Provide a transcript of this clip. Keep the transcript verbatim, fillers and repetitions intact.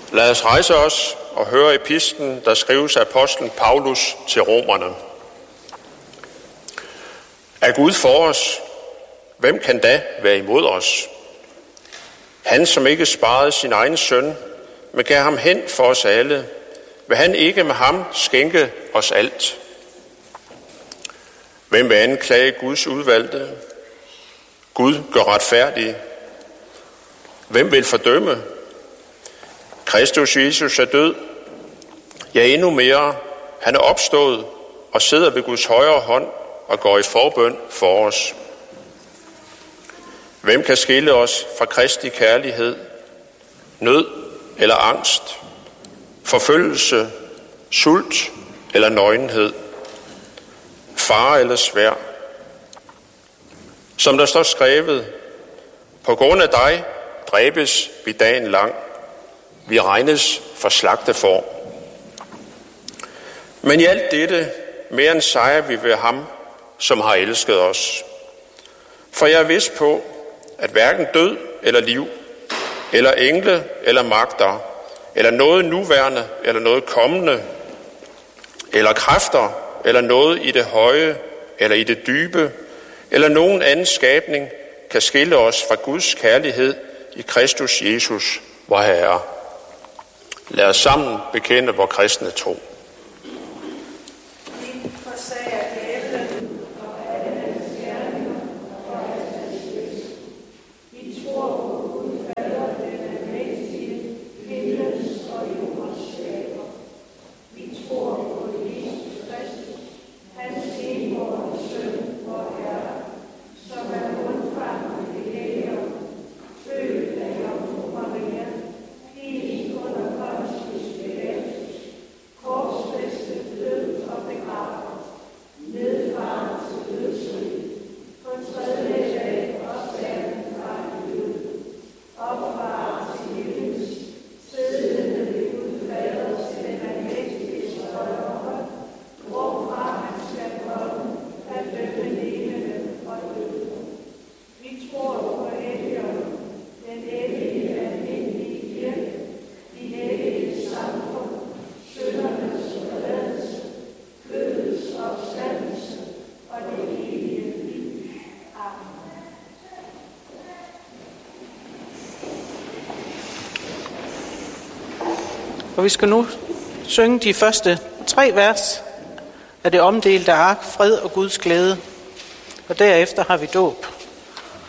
Lad os rejse os og høre epistlen, der skrives af apostlen Paulus til romerne. Er Gud for os? Hvem kan da være imod os? Han, som ikke sparede sin egen søn, men gav ham hen for os alle, vil han ikke med ham skænke os alt? Hvem vil anklage Guds udvalgte? Gud gør retfærdig. Hvem vil fordømme? Kristus Jesus er død. Ja, endnu mere. Han er opstået og sidder ved Guds højre hånd og går i forbøn for os. Hvem kan skille os fra Kristi kærlighed? Nød eller angst? Forfølgelse, sult eller nøgenhed? Fare eller svær? Som der står skrevet, på grund af dig dræbes vi dagen lang. Vi regnes for slagtefår. Men i alt dette mere end sejrer vi ved ham, som har elsket os. For jeg er vist på, at hverken død eller liv, eller engle eller magter, eller noget nuværende eller noget kommende, eller kræfter, eller noget i det høje, eller i det dybe, eller nogen anden skabning, kan skille os fra Guds kærlighed i Kristus Jesus, vor Herre. Lad os sammen bekende vor kristne tro. Og vi skal nu synge de første tre vers af det omdelte ark, Fred og Guds glæde. Og derefter har vi dåb.